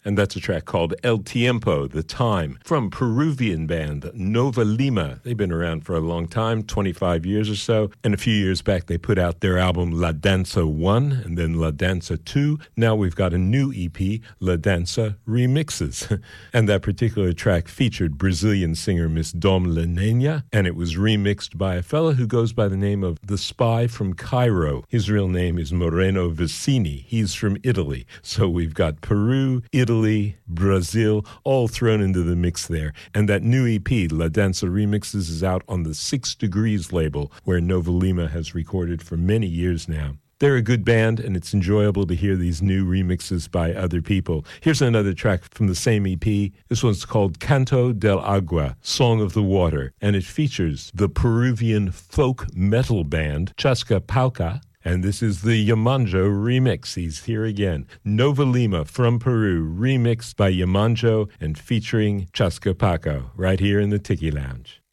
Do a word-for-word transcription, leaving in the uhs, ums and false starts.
And that's a track called El Tiempo, The Time, from Peruvian band Nova Lima. They've been around for a long time, twenty-five years or so. And a few years back, they put out their album La Danza one and then La Danza two. Now we've got a new E P, La Danza Remixes. And that particular track featured Brazilian singer Miss Dom La Nena, and it was remixed by a fella who goes by the name of The Spy from Cairo. His real name is Moreno Vicini. He's from Italy. So we've got Peru, Italy, Brazil, all thrown into the mix there. And that new E P, La Danza Remixes, is out on the Six Degrees label, where Nova Lima has recorded for many years now. They're a good band, and it's enjoyable to hear these new remixes by other people. Here's another track from the same E P. This one's called Canto del Agua, Song of the Water, and it features the Peruvian folk metal band Chascapalca, and this is the Yamanjo remix. He's here again. Nova Lima from Peru, remixed by Yamanjo and featuring Chascapalca, right here in the Tiki Lounge.